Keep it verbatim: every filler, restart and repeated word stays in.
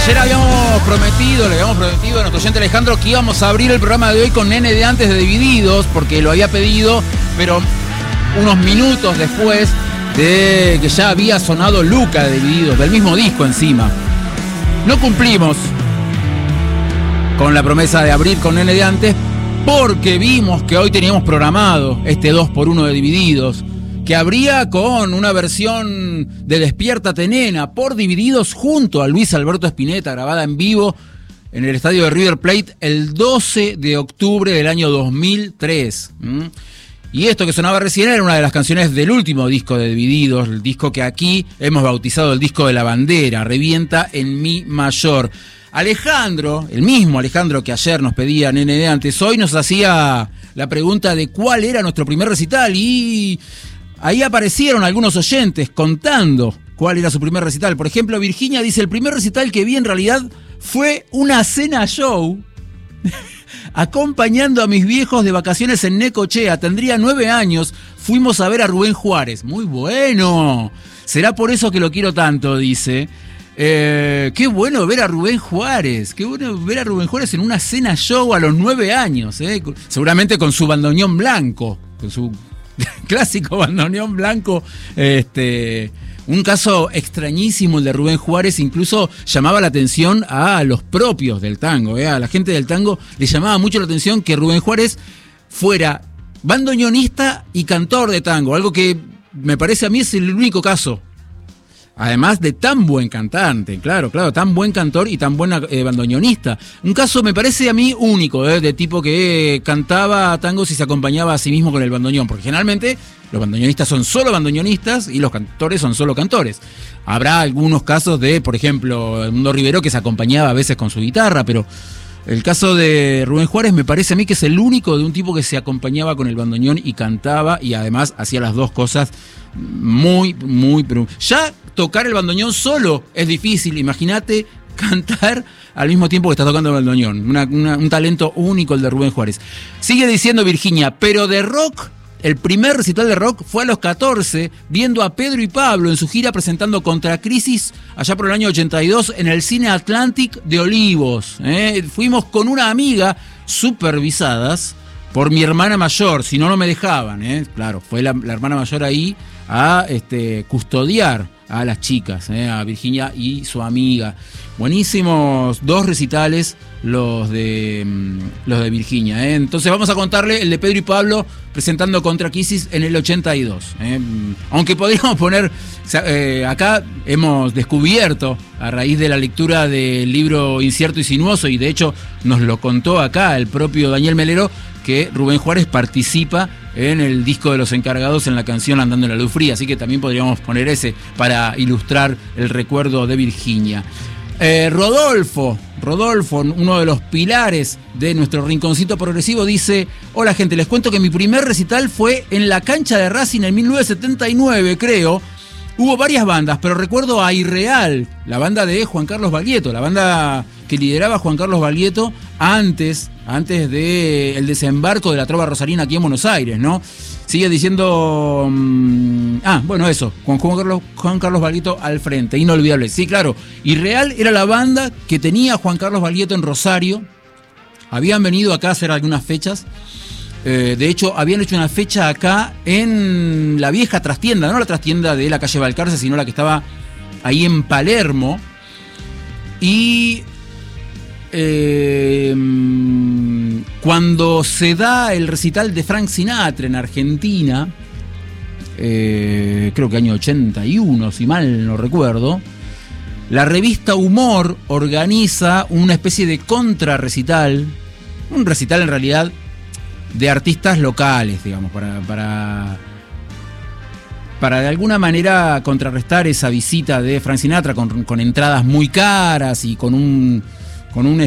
Ayer habíamos prometido, le habíamos prometido a nuestro oyente Alejandro que íbamos a abrir el programa de hoy con Nene de Antes de Divididos, porque lo había pedido, pero unos minutos después de que ya había sonado Luca de Divididos, del mismo disco encima. No cumplimos con la promesa de abrir con Nene de Antes, porque vimos que hoy teníamos programado este dos por uno de Divididos, que abría con una versión de Despiértate Nena por Divididos junto a Luis Alberto Spinetta, grabada en vivo en el estadio de River Plate el doce de octubre del año dos mil tres. ¿Mm? Y esto que sonaba recién era una de las canciones del último disco de Divididos, el disco que aquí hemos bautizado el disco de la bandera, Revienta en Mi mayor. Alejandro, el mismo Alejandro que ayer nos pedía Nene de Antes, hoy nos hacía la pregunta de cuál era nuestro primer recital y ahí aparecieron algunos oyentes contando cuál era su primer recital. Por ejemplo, Virginia dice, el primer recital que vi en realidad fue una cena show acompañando a mis viejos de vacaciones en Necochea. Tendría nueve años, fuimos a ver a Rubén Juárez. Muy bueno. Será por eso que lo quiero tanto, dice. Eh, qué bueno ver a Rubén Juárez. Qué bueno ver a Rubén Juárez en una cena show a los nueve años. Eh. Seguramente con su bandoneón blanco, con su clásico bandoneón blanco. Este, un caso extrañísimo el de Rubén Juárez, incluso llamaba la atención a los propios del tango, ¿eh? A la gente del tango le llamaba mucho la atención que Rubén Juárez fuera bandoneonista y cantor de tango, algo que me parece a mí es el único caso. Además de tan buen cantante, claro, claro, tan buen cantor y tan buen eh, bandoneonista. Un caso me parece a mí único, eh, de tipo que eh, cantaba tangos y se acompañaba a sí mismo con el bandoneón, porque generalmente los bandoneonistas son solo bandoneonistas y los cantores son solo cantores. Habrá algunos casos de, por ejemplo, Edmundo Rivero que se acompañaba a veces con su guitarra, pero el caso de Rubén Juárez me parece a mí que es el único de un tipo que se acompañaba con el bandoneón y cantaba y además hacía las dos cosas muy, muy... Ya tocar el bandoneón solo es difícil, imagínate cantar al mismo tiempo que estás tocando el bandoneón. Una, una, un talento único el de Rubén Juárez. Sigue diciendo Virginia, pero de rock, el primer recital de rock fue a los catorce, viendo a Pedro y Pablo en su gira presentando Contra Crisis allá por el año ochenta y dos en el Cine Atlantic de Olivos. ¿eh? Fuimos con una amiga supervisadas por mi hermana mayor, si no, no me dejaban. ¿eh? Claro, fue la, la hermana mayor ahí a este, custodiar a las chicas, ¿eh? a Virginia y su amiga. Buenísimos dos recitales los de los de Virginia. ¿eh? Entonces vamos a contarle el de Pedro y Pablo presentando Contra Crisis en el ochenta y dos. ¿eh? Aunque podríamos poner, eh, acá hemos descubierto a raíz de la lectura del libro Incierto y Sinuoso, y de hecho nos lo contó acá el propio Daniel Melero, que Rubén Juárez participa en el disco de Los Encargados en la canción Andando en la Luz Fría, así que también podríamos poner ese para ilustrar el recuerdo de Virginia. Eh, Rodolfo, Rodolfo, uno de los pilares de nuestro rinconcito progresivo, dice: hola gente, les cuento que mi primer recital fue en la cancha de Racing en mil novecientos setenta y nueve, creo. Hubo varias bandas, pero recuerdo a Irreal, la banda de Juan Carlos Baglietto, la banda que lideraba Juan Carlos Baglietto antes, antes del desembarco de la trova rosarina aquí en Buenos Aires, ¿no? Sigue diciendo... Mmm, ah, bueno, eso, con Juan Carlos, Juan Carlos Baglietto al frente, inolvidable. Sí, claro, Irreal era la banda que tenía Juan Carlos Baglietto en Rosario. Habían venido acá a hacer algunas fechas. Eh, de hecho, habían hecho una fecha acá en la vieja trastienda, no la trastienda de la calle Balcarce, sino la que estaba ahí en Palermo. Y eh, cuando se da el recital de Frank Sinatra en Argentina, eh, creo que año ochenta y uno, si mal no recuerdo, la revista Humor organiza una especie de contrarrecital, un recital en realidad de artistas locales, digamos, para, para, para de alguna manera contrarrestar esa visita de Frank Sinatra con, con entradas muy caras y con un, con un